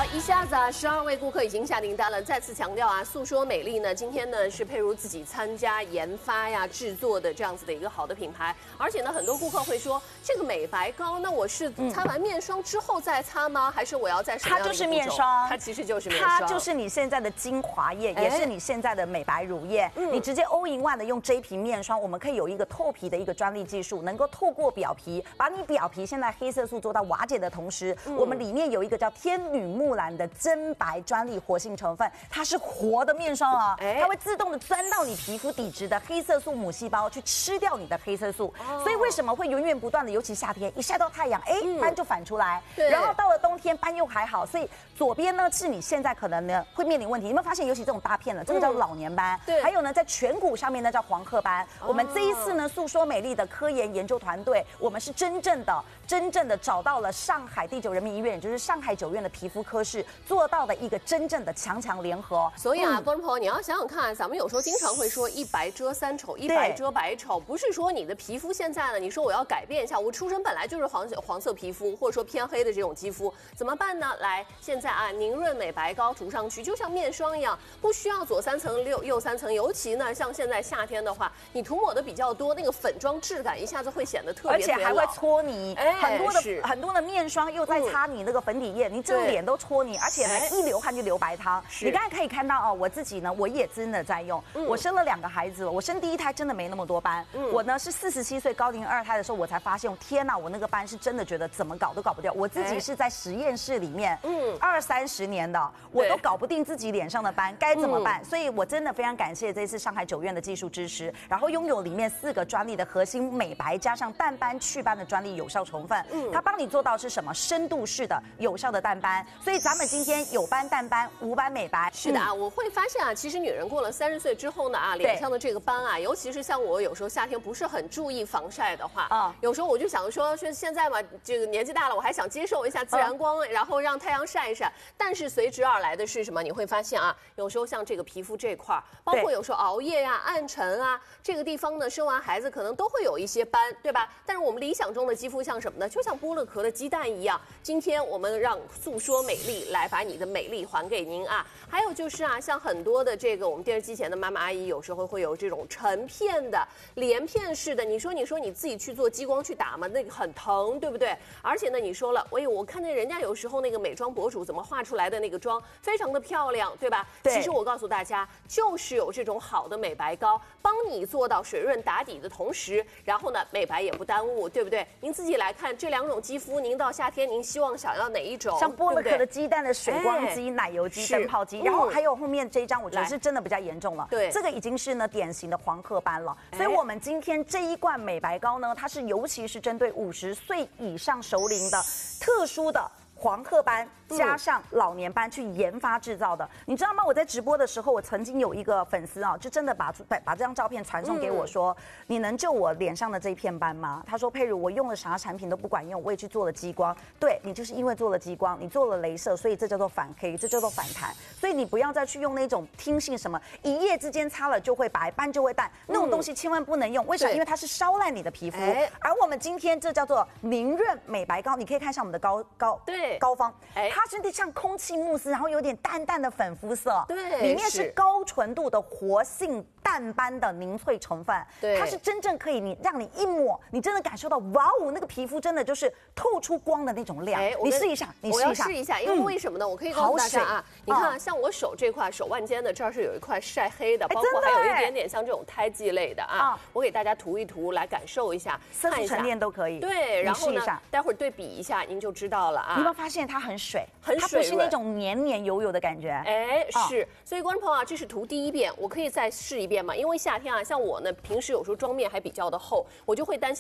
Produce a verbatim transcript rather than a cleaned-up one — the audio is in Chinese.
一下子啊，十二位顾客已经下订单了。再次强调啊，诉说美丽呢，今天呢是佩如自己参加研发呀、制作的这样子的一个好的品牌。而且呢，很多顾客会说，这个美白膏，那我是擦完面霜之后再擦吗？还是我要在什么样的一个步骤？ 它就是面霜， 它其实就是面霜， 它就是你现在的精华液，也是你现在的美白乳液。 嗯你直接 all in one 的用这一瓶面霜，我们可以有一个透皮的一个专利技术，能够透过表皮，把你表皮现在黑色素做到瓦解的同时，嗯、我们里面有一个叫天女木兰的真白专利活性成分，它是活的面霜啊，它会自动的钻到你皮肤底质的黑色素母细胞去吃掉你的黑色素，哦、所以为什么会源源不断的，尤其夏天一晒到太阳，哎，嗯、斑就反出来，然后到了冬天斑又还好，所以左边呢是你现在可能呢会面临问题，有没有发现？尤其这种大片的，这个叫老年斑，嗯、对，还有呢在颧骨上面呢叫黄褐斑。哦、我们这一次呢诉说美丽的科研研究团队，我们是真正的真正的找到了上海第九人民医院，也就是上海九院的皮肤科室做到的一个真正的强强联合。 所以啊，嗯、观众朋友，你要想想看，咱们有时候经常会说一白遮三丑，一白遮百丑，不是说你的皮肤现在呢，你说我要改变一下，我出身本来就是黄黄色皮肤，或者说偏黑的这种肌肤，怎么办呢？来，现在啊，凝润美白膏涂上去，就像面霜一样，不需要左三层右右三层，尤其呢，像现在夏天的话，你涂抹的比较多，那个粉妆质感一下子会显得特别， 而且还会搓泥， 哎、 很多的很多的面霜又在擦你那个粉底液，嗯、你整个脸都搓泥，而且呢，一流汗就流白汤。你刚才可以看到哦，我自己呢，我也真的在用，嗯、我生了两个孩子了，我生第一胎真的没那么多斑，嗯、我呢是四十七岁高龄二胎的时候，我才发现，天哪，我那个斑是真的觉得怎么搞都搞不掉，我自己是在实验室里面，嗯，二三十年的，我都搞不定自己脸上的斑，该怎么办？嗯、所以我真的非常感谢这次上海九院的技术支持，然后拥有里面四个专利的核心美白加上淡斑祛斑的专利有效成分，嗯，它帮你做到是什么？深度式的有效的淡斑，所以咱们今天有斑淡斑，无斑美白。 是的啊，嗯、我会发现啊，其实女人过了三十岁之后呢啊，脸上的这个斑啊，尤其是像我有时候夏天不是很注意防晒的话，啊，有时候我就想说，说现在嘛，这个年纪大了，我还想接受一下自然光，嗯、然后让太阳晒一晒。但是随之而来的是什么？你会发现啊，有时候像这个皮肤这块，包括有时候熬夜呀、暗沉啊，这个地方呢，生完孩子可能都会有一些斑，对吧？但是我们理想中的肌肤像什么呢？就像剥了壳的鸡蛋一样。今天我们让诉说美丽来把你的美丽还给您啊！还有就是啊，像很多的这个我们电视机前的妈妈阿姨，有时候会有这种成片的、连片式的。你说，你说你自己去做激光去打嘛，那个很疼，对不对？而且呢，你说了，哎呦，我看见人家有时候那个美妆博主怎么画出来的那个妆，非常的漂亮，对吧？对。其实我告诉大家，就是有这种好的美白膏，帮你做到水润打底的同时，然后呢，美白也不耽误，对不对？您自己来看这两种肌肤，您到夏天您希望想要哪一种？ 像剥了壳的鸡蛋的水光肌、哎、奶油肌、灯泡肌，然后还有后面这一张，我觉得是真的比较严重了。对，这个已经是呢典型的黄褐斑了。所以我们今天这一罐美白膏呢，它是尤其是针对五十岁以上熟龄的特殊的黄褐斑加上老年斑去研发制造的，你知道吗？我在直播的时候，我曾经有一个粉丝啊，就真的把把把这张照片传送给我说：“嗯、你能救我脸上的这一片斑吗？”他说：“佩如，我用了啥产品都不管用，我也去做了激光。对你就是因为做了激光，你做了雷射，所以这叫做反黑，这叫做反弹。所以你不要再去用那种听信什么一夜之间擦了就会白，斑就会淡那种东西，千万不能用。为什么？因为它是烧烂你的皮肤。而我们今天这叫做凝润美白膏，你可以看一下我们的膏膏对。膏方，哎，它真的像空气慕斯，然后有点淡淡的粉肤色，对，里面是高纯度的活性淡斑的凝萃成分，对，它是真正可以你让你一抹，你真的感受到哇哦，那个皮肤真的就是透出光的那种亮。哎，你试一下，你试一下， 我要试一下，因为为什么呢？我可以告诉大家啊，你看啊，像我手这块手腕间的这儿是有一块晒黑的，包括还有一点点像这种胎记类的啊，我给大家涂一涂来感受一下， 色素沉淀都可以。对， 然后呢，待会儿对比一下，您就知道了啊。 你有没有发现它很水？ 很水润， 它不是那种黏黏油油的感觉。 哎，是，所以观众朋友啊，这是涂第一遍，我可以再试一遍吗？因为夏天啊，像我呢，平时有时候妆面还比较的厚，我就会担心。